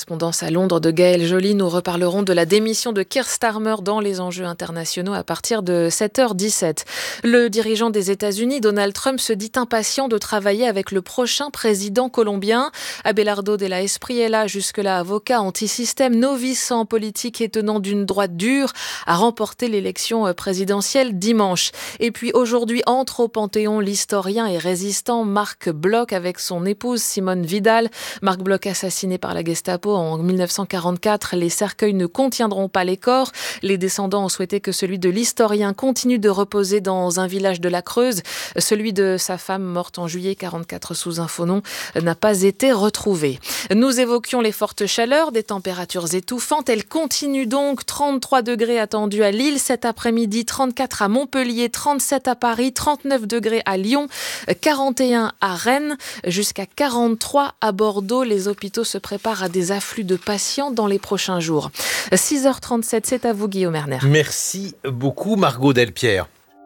correspondance à Londres de Gaëlle Joly. Nous reparlerons de la démission de Keir Starmer dans les enjeux internationaux à partir de 7h17. Le dirigeant des États-Unis, Donald Trump, se dit impatient de travailler avec le prochain président colombien. Abelardo de la Espriella, jusque-là avocat anti-système, novice en politique et tenant d'une droite dure, a remporté l'élection présidentielle dimanche. Et puis aujourd'hui, entre au Panthéon l'historien et résistant Marc Bloch avec son épouse Simone Vidal. Marc Bloch assassiné par la Gestapo en 1944. Les cercueils ne contiendront pas les corps. Les descendants ont souhaité que celui de l'historien continue de reposer dans un village de la Creuse. Celui de sa femme, morte en juillet 1944 sous un faux nom, n'a pas été retrouvé. Nous évoquions les fortes chaleurs, des températures étouffantes. Elles continuent donc. 33 degrés attendus à Lille cet après-midi, 34 à Montpellier, 37 à Paris, 39 degrés à Lyon, 41 à Rennes, jusqu'à 43 à Bordeaux. Les hôpitaux se préparent à des afflux de patients dans les prochains jours. 6h37, c'est à vous Guillaume Erner. Merci beaucoup Margot Delpierre.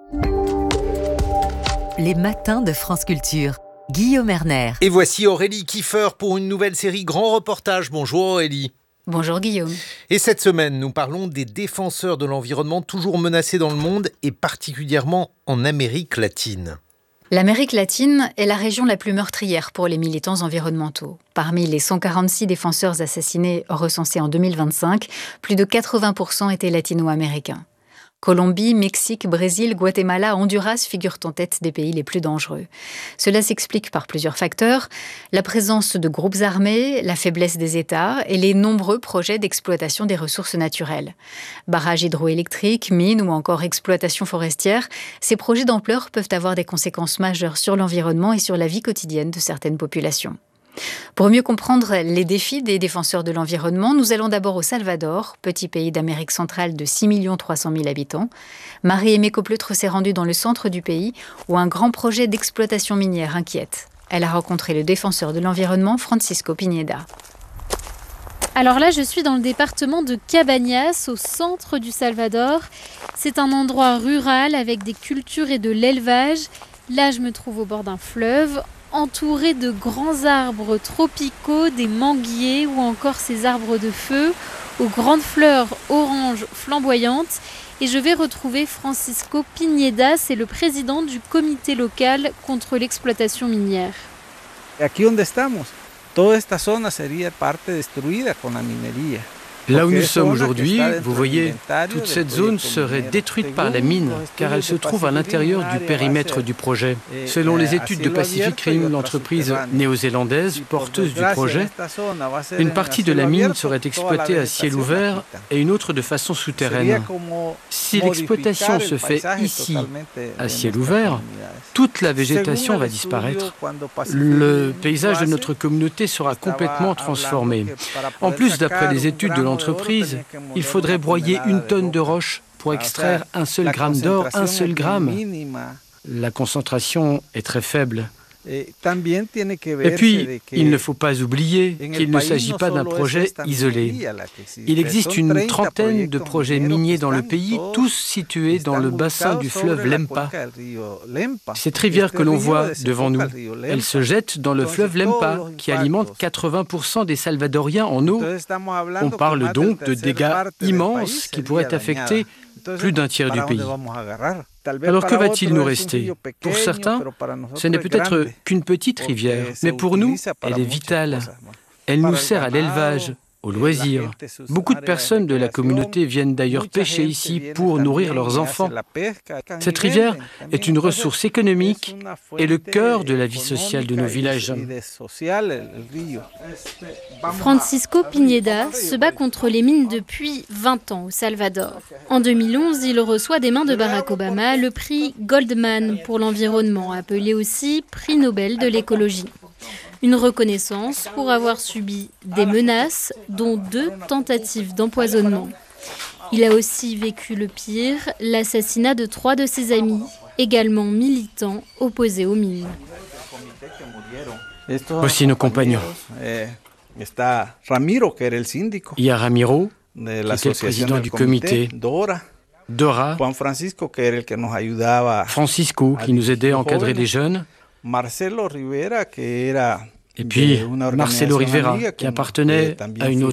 Les matins de France Culture. Guillaume Erner. Et voici Aurélie Kiefer pour une nouvelle série Grand Reportage. Bonjour Aurélie. Bonjour Guillaume. Et cette semaine, nous parlons des défenseurs de l'environnement toujours menacés dans le monde et particulièrement en Amérique latine. L'Amérique latine est la région la plus meurtrière pour les militants environnementaux. Parmi les 146 défenseurs assassinés recensés en 2025, plus de 80% étaient latino-américains. Colombie, Mexique, Brésil, Guatemala, Honduras figurent en tête des pays les plus dangereux. Cela s'explique par plusieurs facteurs, la présence de groupes armés, la faiblesse des États et les nombreux projets d'exploitation des ressources naturelles. Barrages hydroélectriques, mines ou encore exploitation forestière, ces projets d'ampleur peuvent avoir des conséquences majeures sur l'environnement et sur la vie quotidienne de certaines populations. Pour mieux comprendre les défis des défenseurs de l'environnement, nous allons d'abord au Salvador, petit pays d'Amérique centrale de 6 300 000 habitants. Marie-Aimée Copleutre s'est rendue dans le centre du pays où un grand projet d'exploitation minière inquiète. Elle a rencontré le défenseur de l'environnement, Francisco Pineda. Alors là, je suis dans le département de Cabañas, au centre du Salvador. C'est un endroit rural avec des cultures et de l'élevage. Là, je me trouve au bord d'un fleuve, entouré de grands arbres tropicaux, des manguiers ou encore ces arbres de feu aux grandes fleurs orange flamboyantes. Et je vais retrouver Francisco Pineda, c'est le président du comité local contre l'exploitation minière. Aquí donde estamos, toda esta zona sería parte destruida con la minería. Là où nous sommes aujourd'hui, vous voyez, toute cette zone serait détruite par la mine, car elle se trouve à l'intérieur du périmètre du projet. Selon les études de Pacific Rim, l'entreprise néo-zélandaise porteuse du projet, une partie de la mine serait exploitée à ciel ouvert et une autre de façon souterraine. Si l'exploitation se fait ici, à ciel ouvert, toute la végétation va disparaître. Le paysage de notre communauté sera complètement transformé. En plus, d'après les études de l'entreprise, il faudrait broyer 1 tonne de roche pour extraire 1 seul gramme d'or, 1 seul gramme. La concentration est très faible. Et puis, il ne faut pas oublier qu'il ne s'agit pas d'un projet isolé. Il existe une trentaine de projets miniers dans le pays, tous situés dans le bassin du fleuve Lempa. Cette rivière que l'on voit devant nous, elle se jette dans le fleuve Lempa, qui alimente 80% des Salvadoriens en eau. On parle donc de dégâts immenses qui pourraient affecter plus d'un tiers du pays. Alors que va-t-il nous rester ? Pour certains, ce n'est peut-être qu'une petite rivière, mais pour nous, elle est vitale. Elle nous sert à l'élevage, aux loisirs. Beaucoup de personnes de la communauté viennent d'ailleurs pêcher ici pour nourrir leurs enfants. Cette rivière est une ressource économique et le cœur de la vie sociale de nos villages. Francisco Pineda se bat contre les mines depuis 20 ans au Salvador. En 2011, il reçoit des mains de Barack Obama le prix Goldman pour l'environnement, appelé aussi prix Nobel de l'écologie. Une reconnaissance pour avoir subi des menaces, dont 2 tentatives d'empoisonnement. Il a aussi vécu le pire, l'assassinat de 3 de ses amis, également militants opposés aux mines. Voici nos compagnons. Il y a Ramiro, qui était le président du comité, Dora, Francisco, qui nous aidait à encadrer les jeunes, et puis Marcelo Rivera, qui appartenait à une